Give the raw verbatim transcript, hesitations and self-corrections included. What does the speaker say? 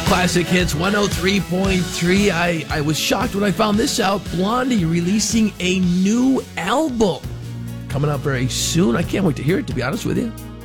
Classic Hits one oh three point three. I, I was shocked when I found this out. Blondie releasing a new album coming out very soon. I can't wait to hear it, to be honest with you.